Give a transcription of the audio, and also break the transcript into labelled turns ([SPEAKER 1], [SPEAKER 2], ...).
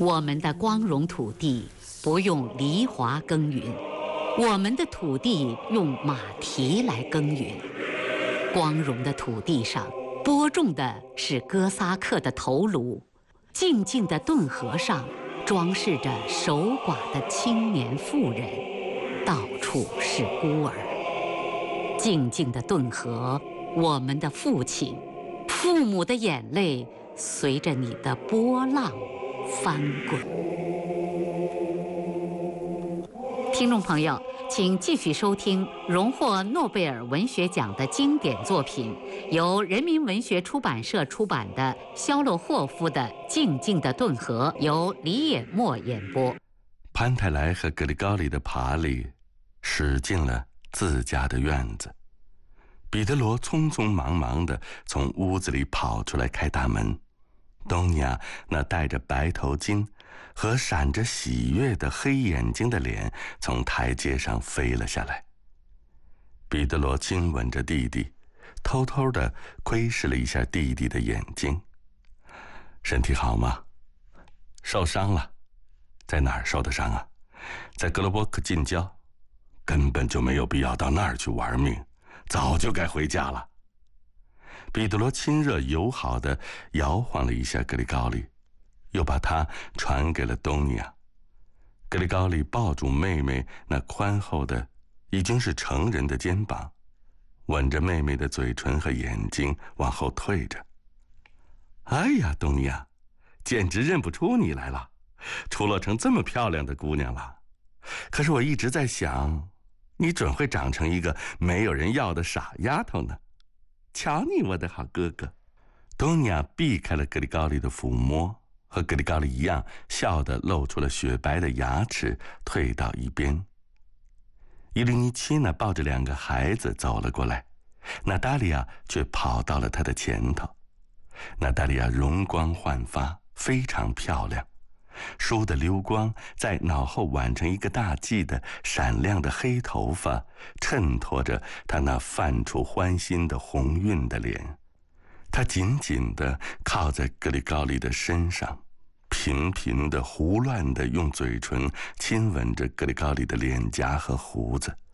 [SPEAKER 1] 我们的光荣土地不用犁铧耕耘，我们的土地用马蹄来耕耘。光荣的土地上播种的是哥萨克的头颅，静静的顿河上装饰着守寡的青年妇人，到处是孤儿。静静的顿河，我们的父亲，父母的眼泪随着你的波浪翻滚。听众朋友，请继续收听荣获诺贝尔文学奖的经典作品，由人民文学出版社出版的肖洛霍夫的《静静的顿河》，由李野墨演播。
[SPEAKER 2] 潘泰莱和格里高利的爬犁驶进了自家的院子。彼得罗匆匆忙忙地从屋子里跑出来开大门，东尼亚那戴着白头巾和闪着喜悦的黑眼睛的脸从台阶上飞了下来。彼得罗亲吻着弟弟，偷偷地窥视了一下弟弟的眼睛。身体好吗？受伤了。在哪儿受的伤啊？在格罗波克近郊，根本就没有必要到那儿去玩命，早就该回家了。彼得罗亲热友好地摇晃了一下格里高利，又把他传给了东尼亚。格里高利抱住妹妹那宽厚的已经是成人的肩膀，吻着妹妹的嘴唇和眼睛往后退着。哎呀，东尼亚，简直认不出你来了，出落成这么漂亮的姑娘了。可是我一直在想，你准会长成一个没有人要的傻丫头呢。瞧你，我的好哥哥。东尼亚避开了格里高利的抚摸，和格里高利一样，笑得露出了雪白的牙齿，退到一边。伊利尼奇呢，抱着2个孩子走了过来，娜达利亚却跑到了他的前头。娜达利亚容光焕发，非常漂亮，梳的溜光在脑后挽成一个大髻的闪亮的黑头发，衬托着她那泛出欢欣的红晕的脸。她紧紧地靠在格里高利的身上，频频地胡乱地用嘴唇亲吻着格里高利的脸颊和胡子。